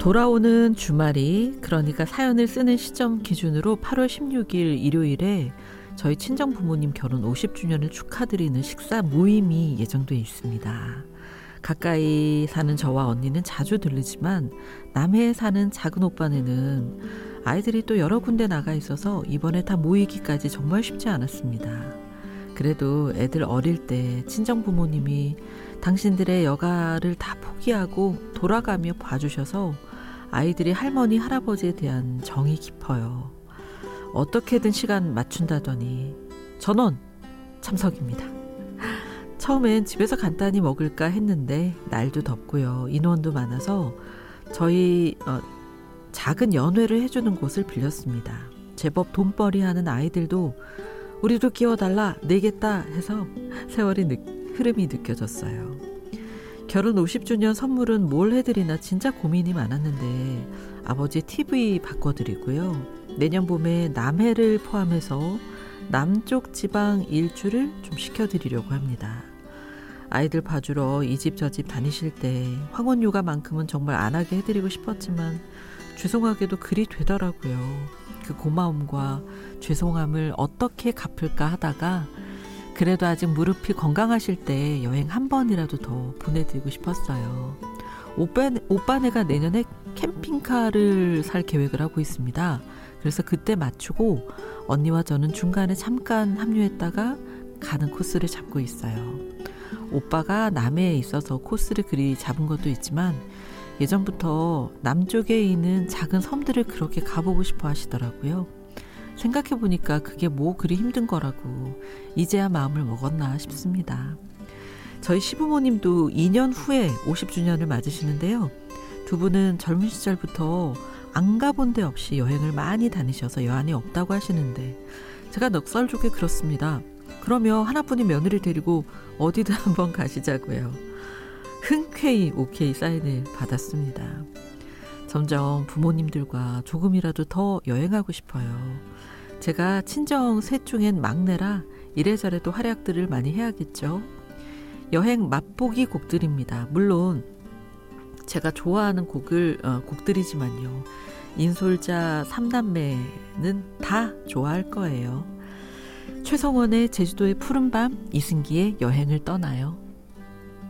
돌아오는 주말이, 그러니까 사연을 쓰는 시점 기준으로 8월 16일 일요일에 저희 친정 부모님 결혼 50주년을 축하드리는 식사 모임이 예정돼 있습니다. 가까이 사는 저와 언니는 자주 들르지만 남해에 사는 작은 오빠네는 아이들이 또 여러 군데 나가 있어서 이번에 다 모이기까지 정말 쉽지 않았습니다. 그래도 애들 어릴 때 친정 부모님이 당신들의 여가를 다 포기하고 돌아가며 봐주셔서 아이들이 할머니, 할아버지에 대한 정이 깊어요. 어떻게든 시간 맞춘다더니 전원 참석입니다. 처음엔 집에서 간단히 먹을까 했는데 날도 덥고요. 인원도 많아서 저희 작은 연회를 해주는 곳을 빌렸습니다. 제법 돈벌이 하는 아이들도 우리도 끼워달라, 내겠다 해서 세월이 흐름이 느껴졌어요. 결혼 50주년 선물은 뭘 해드리나 진짜 고민이 많았는데 아버지 TV 바꿔드리고요. 내년 봄에 남해를 포함해서 남쪽 지방 일주를 좀 시켜드리려고 합니다. 아이들 봐주러 이 집 저 집 다니실 때 황혼휴가만큼은 정말 안 하게 해드리고 싶었지만 죄송하게도 그리 되더라고요. 그 고마움과 죄송함을 어떻게 갚을까 하다가 그래도 아직 무릎이 건강하실 때 여행 한 번이라도 더 보내드리고 싶었어요. 오빠네가 내년에 캠핑카를 살 계획을 하고 있습니다. 그래서 그때 맞추고 언니와 저는 중간에 잠깐 합류했다가 가는 코스를 잡고 있어요. 오빠가 남해에 있어서 코스를 그리 잡은 것도 있지만 예전부터 남쪽에 있는 작은 섬들을 그렇게 가보고 싶어 하시더라고요. 생각해보니까 그게 뭐 그리 힘든 거라고 이제야 마음을 먹었나 싶습니다. 저희 시부모님도 2년 후에 50주년을 맞으시는데요. 두 분은 젊은 시절부터 안 가본 데 없이 여행을 많이 다니셔서 여한이 없다고 하시는데 제가 넉살족에 그렇습니다. 그러면 하나뿐인 며느리 데리고 어디든 한번 가시자고요. 흔쾌히 오케이 사인을 받았습니다. 점점 부모님들과 조금이라도 더 여행하고 싶어요. 제가 친정 셋 중엔 막내라 이래저래 또 활약들을 많이 해야겠죠. 여행 맛보기 곡들입니다. 물론 제가 좋아하는 곡들이지만요. 인솔자 3남매는 다 좋아할 거예요. 최성원의 제주도의 푸른밤, 이승기의 여행을 떠나요.